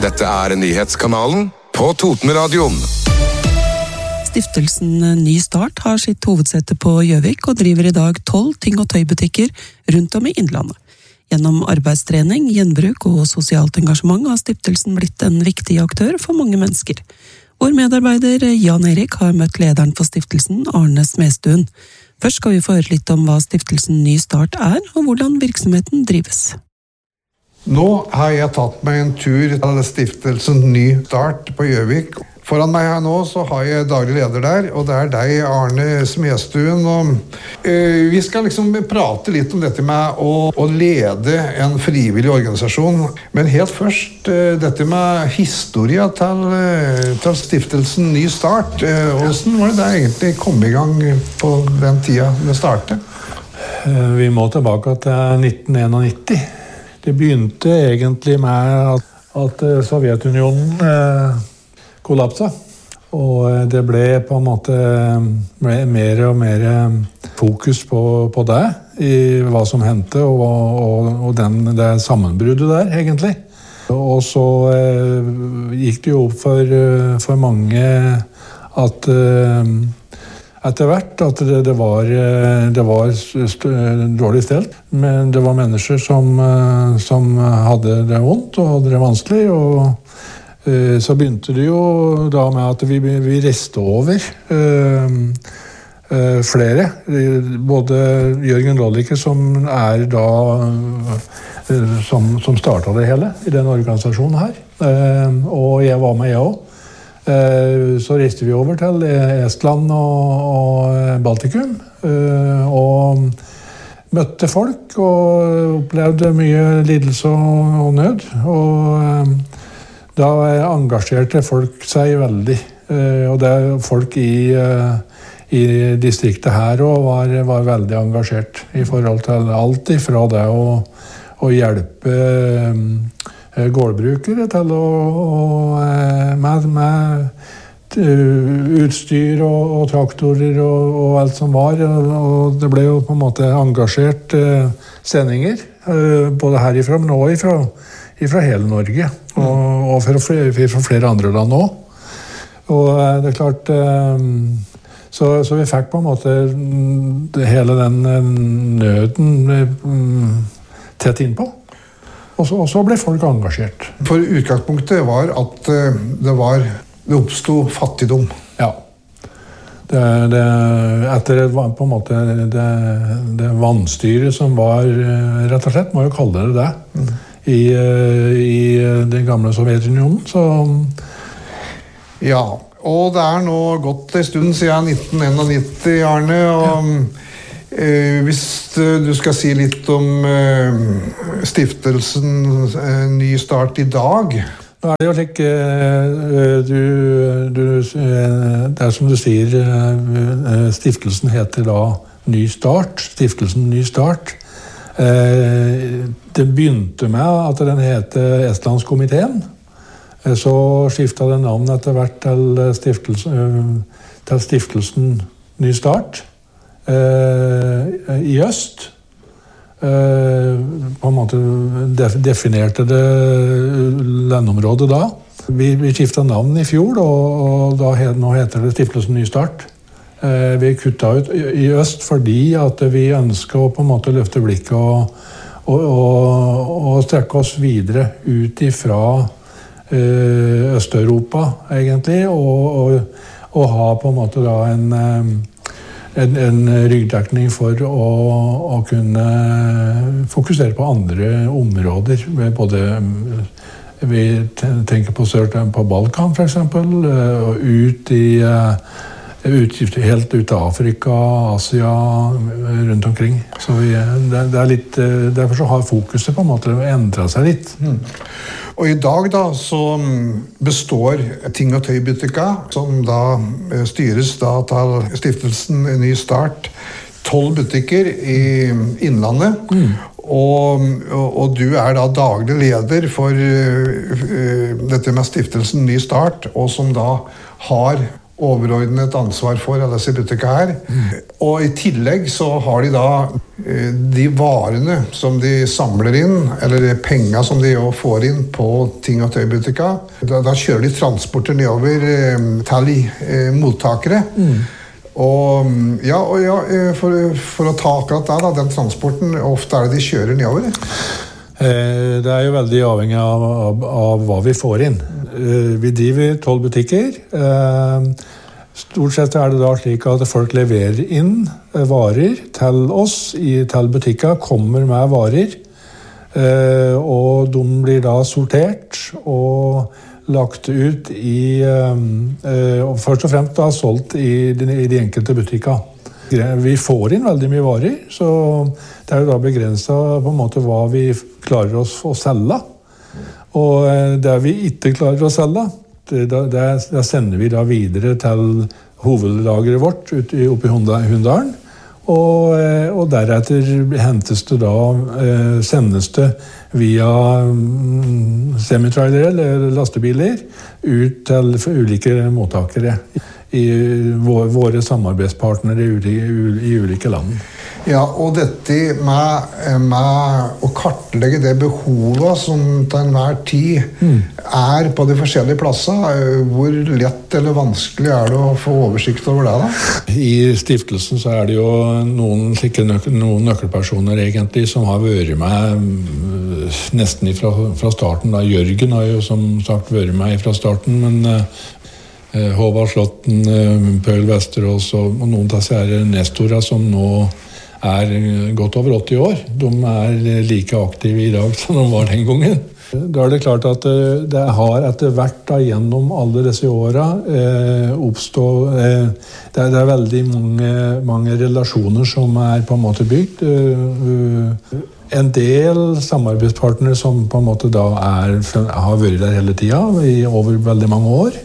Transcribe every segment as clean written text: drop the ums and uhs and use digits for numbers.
Dette nyhetskanalen på Totenradioen. Stiftelsen Ny Start har sitt hovedsete på Gjøvik og driver i dag 12 ting- og tøybutikker rundt om i Innlandet. Gjennom arbeidstrening, gjenbruk og sosialt engasjement har stiftelsen blitt en viktig aktør for mange mennesker. Vår medarbeider Jan Erik har møtt lederen for stiftelsen, Arne Smestuen. Først skal vi få høre litt om hva stiftelsen Ny Start og hvordan virksomheten drives. Nå har jeg tatt meg en tur til stiftelsen Ny Start på Gjøvik. Foran meg her nå så har jeg daglig leder der, og det er deg, Arne Smestuen. Vi skal liksom prate litt om dette med å lede en frivillig organisasjon. Men helt først, dette med historia til stiftelsen Ny Start. Hvordan var det egentlig kom i gang på den tida det startet? Vi må tilbake til 1991. Det begynte egentlig med at Sovjetunionen kollapsa. Og det ble på en måte mer og mer fokus på det, i hva som hendte, og det sammenbruddet der, egentlig. Og så gikk det jo opp for mange at etter hvert at det var dårlig stelt, men det var mennesker som hadde det vondt og hadde det vanskelig, og så begynte det jo da med at vi reiste over flere. Både Jørgen Lollicke, som da som startet det hele i den organisasjonen her, og jeg var med, jeg også. Så reiste vi over til Estland og Baltikum og møtte folk og opplevde mye lidelse og nød, og da engasjerte folk seg veldig, og det folk i distriktet her også var veldig engasjert i forhold til alt ifra det å hjelpe gårdbrukere til med utstyr og traktorer og alt som var, og det ble jo på en måte engasjert sendinger, både herifra, men også fra hele Norge, og fra flere andre land også. Og det er klart, så vi fikk på en måte hele den nøden tett innpå. Og så ble folk engasjert. For utgangspunktet var at det oppstod fattigdom. Ja. Etter på en måte det vannstyret som var, rett og slett, må jo kalle det det, i den gamle Sovjetunionen, så ja, og det er nå gått en stund siden 1991, Arne, og hvis du skal si litt om stiftelsen Ny Start i dag. Nå det jo slik, det som du sier, stiftelsen heter da Ny Start, stiftelsen Ny Start. Det begynte med at den heter Estlandskomiteen. Så skiftet den navn etter hvert til stiftelsen Ny Start i øst. På en måte definerte det landområdet da. Vi skiftet navn i fjor, og nå heter det stiftelsen Ny Start. Vi kuttet ut i øst fordi at vi ønsker å på en måte løfte blikket og strekke oss videre ut ifra Øst-Europa, egentlig, og ha på en måte da en ryggdekning for å kunne fokusere på andre områder. Både vi tenker på Balkan, for eksempel, og ut helt ut av Afrika, Asia, rundt omkring. Så det litt, derfor så har fokuset på en måte endret seg litt. Og i dag da så består ting- og tøybutikka, som da styres da til stiftelsen Ny Start, 12 butikker i Innlandet. Og du er da daglig leder for dette med stiftelsen Ny Start, og som da har overordnet ansvar for alle disse butikkene her. Og i tillegg så har de da de varene som de samler inn, eller penger som de også får inn på ting- og tøybutikker. Da kjører de transporter nedover til mottakere. For å ta akkurat det, da, den transporten, ofte er det de kjører nedover. Det jo veldig avhengig av hva vi får inn. Vi driver 12 butikker. Stort sett det da slik at folk leverer inn varer til oss, til butikker, kommer med varer, og de blir da sortert og lagt ut og først og fremst da solgt i de enkelte butikker. Vi får inn veldig mye varer, så det jo da begrenset på en måte hva vi klarer oss å selge. Og det vi ikke klarer å selge, det sender vi da videre til hovedlageret vårt oppe i Hunndalen. Og deretter sendes det via semitrailere eller lastebiler ut til ulike mottakere i våre samarbeidspartnere i ulike land. Ja, og dette med å kartlegge det behovet som til enhver tid på de forskjellige plasser, hvor lett eller vanskelig det å få oversikt over det da? I stiftelsen så det jo noen nøkkelpersoner egentlig som har vært med nesten fra starten. Da. Jørgen har jo som sagt vært med fra starten, men Håvard Slåtten, Pøl Vesterås og noen av disse nestorer som nå godt over 80 år. De like aktive i dag som de var den gangen. Da det klart at det har etter hvert da, gjennom alle disse årene oppstått det veldig mange relasjoner som på en måte bygd. En del samarbeidspartnere som på en måte da har vært der hele tiden i over veldig mange år.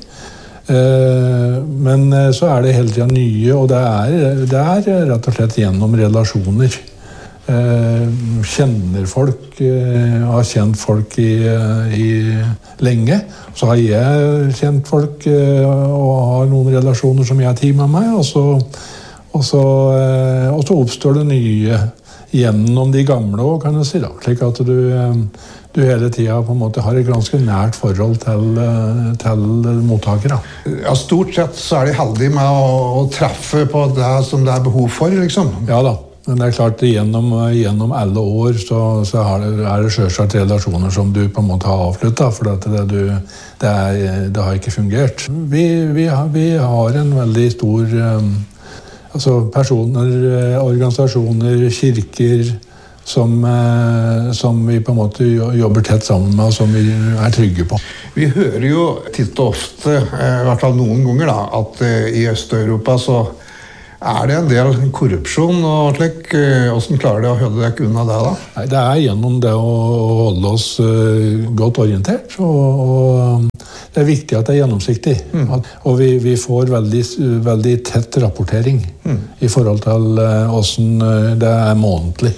Men så det hele tiden nye, og det rett og slett gjennom relasjoner. Kjenner folk, har kjent folk i lenge. Så har jeg kjent folk og har noen relasjoner som jeg har tid med meg, og så oppstår det nye gjennom de gamle også, kan jeg si da. Slik at du hele tiden på en måte har et ganske nært forhold til mottakere. Ja, stort sett så de heldige med å treffe på det som det behov for, liksom. Ja da, men det klart gjennom alle år så det selvsagt relasjoner som du på en måte har avsluttet, for det har ikke fungert. Vi har en veldig stor personer, organisasjoner, kirker, som vi på en måte jobber tett sammen med, og som vi trygge på. Vi hører jo titt og ofte, i hvert fall noen ganger da, at i Øst-Europa så det en del korrupsjon og slik. Hvordan klarer de å holde deg unna det da? Nei, det gjennom det å holde oss godt orientert, og det viktig at det gjennomsiktig. Og vi får veldig tett rapportering i forhold til hvordan det månedlig.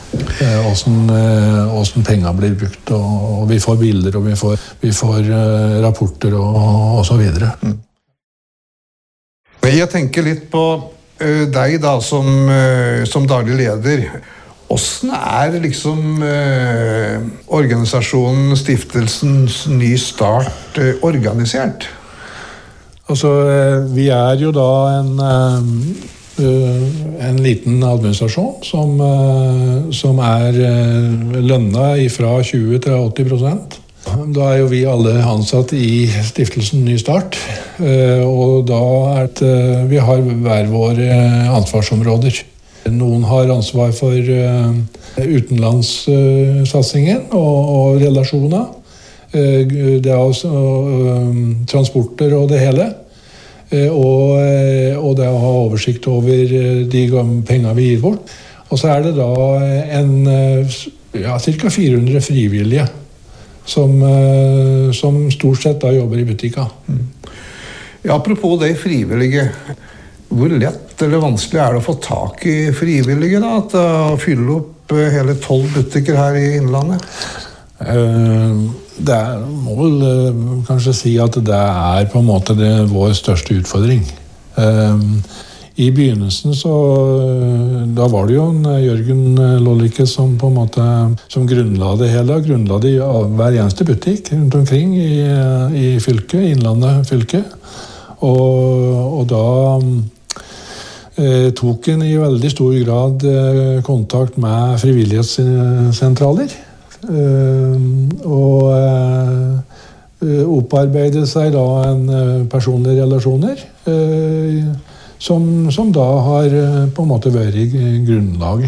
Hvordan penger blir brukt, og vi får bilder, og vi får rapporter og så videre. Jeg tenker litt på deg da, som daglig leder. Hvordan liksom organisasjonen, stiftelsen Ny Start organisert? Altså, vi jo da en liten administrasjon som lønnet fra 20 til 80%. Da jo vi alle ansatt i stiftelsen Ny Start, og da vi har hver våre ansvarsområder. Noen har ansvar for utenlandssatsingen og relasjoner. Det også transporter og det hele. Og det å ha oversikt over de pengene vi gir bort. Og så det da cirka 400 frivillige som stort sett da jobber i butikka. Ja, apropos de frivillige, hvor lett eller vanskelig det å få tak i frivillige da, å fylle opp hele 12 butikker her i Innlandet? Det må vel kanskje si at det på en måte vår største utfordring. I begynnelsen da var det jo Jørgen Lollicke som på en måte som grunnla det hele, grunnla det i hver eneste butikk rundt omkring i fylket, Innlandet fylke. Og da tok en i veldig stor grad kontakt med frivillighetssentraler og opparbeidet seg da en personlige relasjoner som da har på en måte vært grunnlag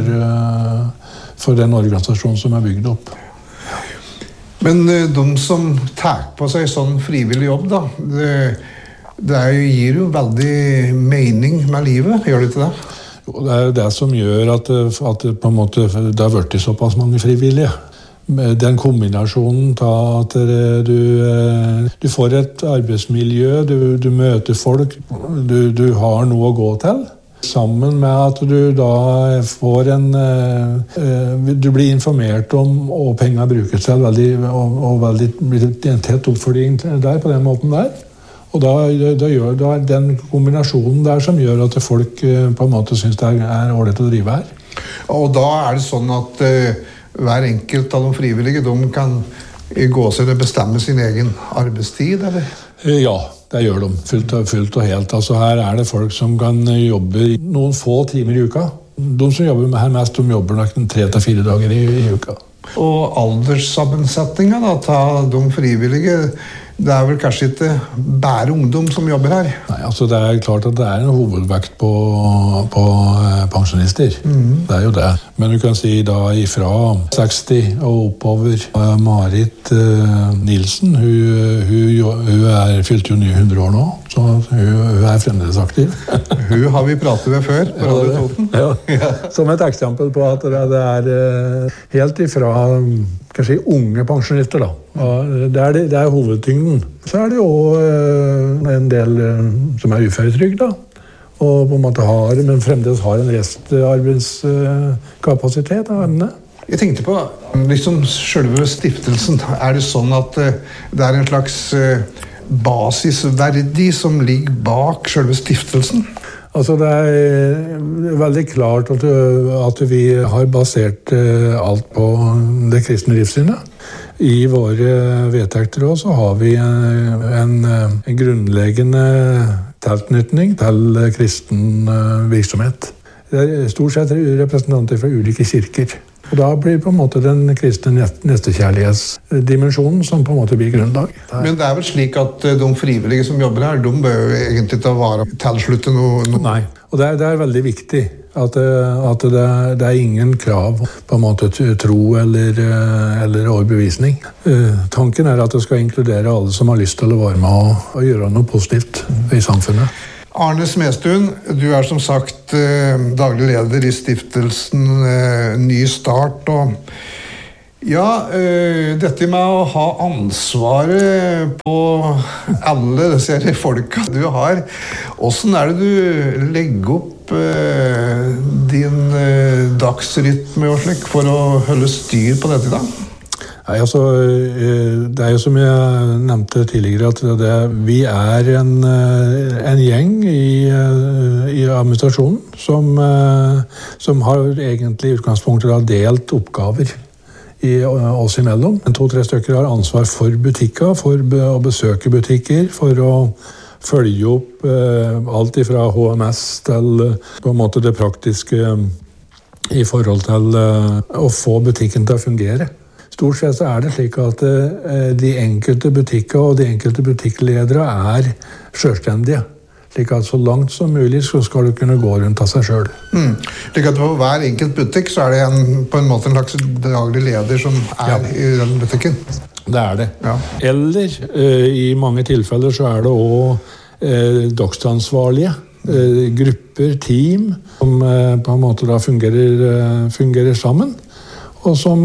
for den organisasjonen som bygd opp. Men de som tar på seg sånn frivillig jobb da, det gir jo veldig mening med livet, gjør det ikke det? Jo, det det som gjør at på en måte, det har vært såpass mange frivillige. Den kombinasjonen av at du får et arbeidsmiljø, du møter folk, du har noe å gå til, sammen med at du da får du blir informert om og penger brukes til og veldig blir en tett oppfølging der på den måten der. Og da gjør det den kombinasjonen der som gjør at folk på en måte synes det ålreit å drive her. Og da det sånn at hver enkelt av de frivillige, de kan gå seg og bestemme sin egen arbeidstid, eller? Ja, det gjør de, fullt og helt. Altså her det folk som kan jobbe noen få timer i uka. De som jobber her mest, de jobber nok 3 til 4 dager i uka. Og alderssammensetningen da, ta de frivillige, det vel kanskje ikke bare ungdom som jobber her? Nei, altså det klart at det en hovedvekt på pensjonister. Det jo det. Men du kan si da ifra 60 og oppover. Marit Nilsen, hun fylt jo nye 100 år nå, så hun fremdeles aktiv. Hun har vi pratet med før på Radio Toten. Ja, som et eksempel på at det helt ifra kanskje unge pensjonister da. Det hovedtyngden. Så det jo en del som uføretrygd da, og på en måte men fremdeles har en restarbeidskapasitet av emne. Jeg tenkte på, liksom selve stiftelsen, det sånn at det en slags basisverdi som ligger bak selve stiftelsen? Altså det veldig klart at vi har basert alt på det kristne livssynet. I våre vedtekter også, så har vi en grunnleggende tilknytning til kristen virksomhet. Det stort sett representanter fra ulike kirker. Og da blir på en måte den kristne nestekjærlighetsdimensjonen som på en måte blir grunnlag. Men det vel slik at de frivillige som jobber her, de bør jo egentlig ikke være tilslutte noe? Nei, og det veldig viktig at det ingen krav på en måte tro eller overbevisning. Tanken at det skal inkludere alle som har lyst til å være med og gjøre noe positivt i samfunnet. Arne Smestuen, du som sagt daglig leder i stiftelsen Ny Start. Og ja, dette med å ha ansvaret på alle disse folka du har, hvordan det du legger opp din dagsrytme og slik for å holde styr på dette da? Nei, altså, det jo som jeg nevnte tidligere at vi en gjeng i administrasjonen som har egentlig utgangspunktet delt oppgaver oss imellom. 2-3 stykker har ansvar for butikker, for å besøke butikker, for å følge opp alt fra HMS til på en måte det praktiske i forhold til å få butikken til å fungere. Stort sett så det slik at de enkelte butikker og de enkelte butikkledere selvstendige. Slik at så langt som mulig så skal du kunne gå rundt av seg selv. Slik at på hver enkelt butikk så det på en måte en slags daglig leder som i den butikken? Det det. Ja. Eller i mange tilfeller så det også dagsansvarlige. Grupper, team, som på en måte da fungerer sammen. Og som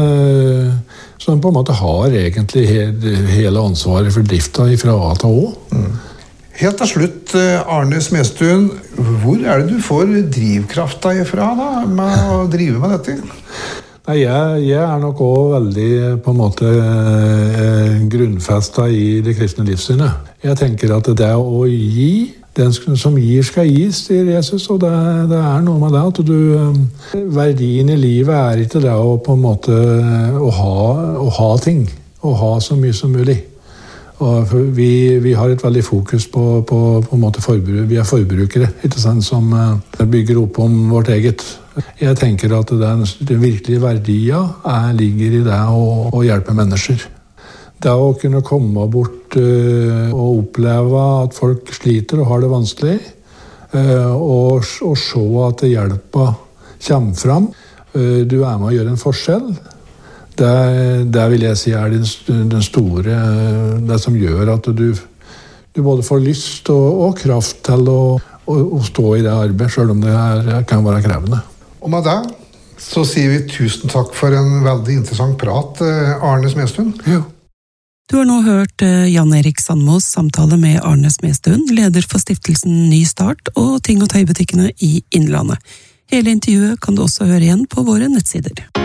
på en måte har egentlig hele ansvaret for drifta fra A til Å. Helt til slutt, Arne Smestuen, hvor det du får drivkrafta ifra da, med å drive med dette? Nei, jeg nok også veldig på en måte grunnfestet i det kristne livssynet. Jeg tenker at det å gi, den som gir skal gis, sier Jesus, og det noe med det at verdien i livet ikke det å på en måte å ha ting, å ha så mye som mulig. Og vi har et veldig fokus på en måte forbruk. Vi forbrukere, ikke sant, som bygger opp om vårt eget. Jeg tenker at den virkelige verdien ligger i det å hjelpe mennesker. Det å kunne komme bort og oppleve at folk sliter og har det vanskelig, og se at hjelpa kommer fram. Du med å gjøre en forskjell. Det vil jeg si den store, det som gjør at du både får lyst og kraft til å stå i det arbeidet, selv om det kan være krevende. Og med det så sier vi tusen takk for en veldig interessant prat, Arne Smestuen. Jo. Du har nå hørt Jan Erik Sandmos samtale med Arne Smestuen, leder for stiftelsen Ny Start og Ting- og Tøybutikkene i Innlandet. Hele intervjuet kan du også høre igjen på våre nettsider.